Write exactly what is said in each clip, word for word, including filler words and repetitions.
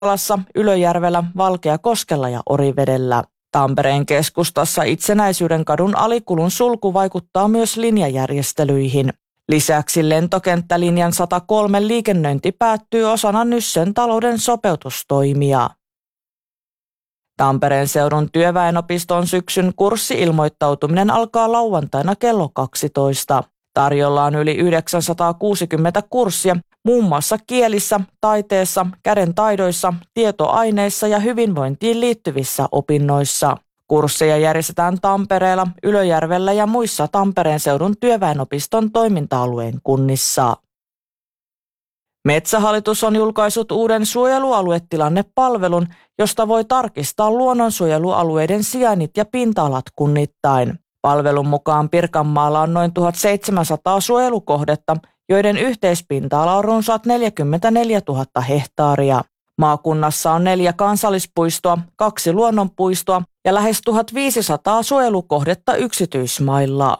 Pirkanmaalla, Ylöjärvellä, Valkeakoskella ja Orivedellä. Tampereen keskustassa Itsenäisyyden kadun alikulun sulku vaikuttaa myös linjajärjestelyihin. Lisäksi lentokenttälinjan sata kolme liikennöinti päättyy osana Nyssen talouden sopeutustoimia. Tampereen seudun työväenopiston syksyn kurssi-ilmoittautuminen alkaa lauantaina kello kaksitoista. Tarjolla on yli yhdeksänsataakuusikymmentä kurssia, muun muassa kielissä, taiteessa, kädentaidoissa, tietoaineissa ja hyvinvointiin liittyvissä opinnoissa. Kursseja järjestetään Tampereella, Ylöjärvellä ja muissa Tampereen seudun työväenopiston toiminta-alueen kunnissa. Metsähallitus on julkaissut uuden suojelualuetilannepalvelun, josta voi tarkistaa luonnonsuojelualueiden sijainnit ja pinta-alat kunnittain. Palvelun mukaan Pirkanmaalla on noin tuhatseitsemänsataa suojelukohdetta, joiden yhteispinta-ala on runsaat neljäkymmentäneljätuhatta hehtaaria. Maakunnassa on neljä kansallispuistoa, kaksi luonnonpuistoa ja lähes tuhatviisisataa suojelukohdetta yksityismailla.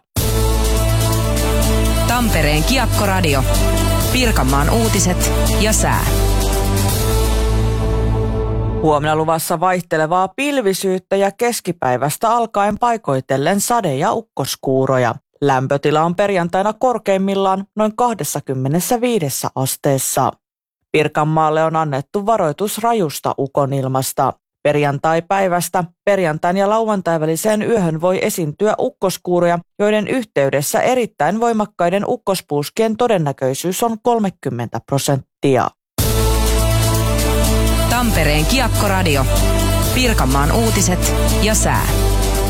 Tampereen Kiekkoradio. Pirkanmaan uutiset ja sää. Huomenna luvassa vaihtelevaa pilvisyyttä ja keskipäivästä alkaen paikoitellen sade- ja ukkoskuuroja. Lämpötila on perjantaina korkeimmillaan noin kaksikymmentäviisi asteessa. Pirkanmaalle on annettu varoitus rajusta ukonilmasta. Perjantai-päivästä perjantain ja lauantain väliseen yöhön voi esiintyä ukkoskuuroja, joiden yhteydessä erittäin voimakkaiden ukkospuuskien todennäköisyys on kolmekymmentä prosenttia. Tampereen Kiekkoradio. Pirkanmaan uutiset ja sää.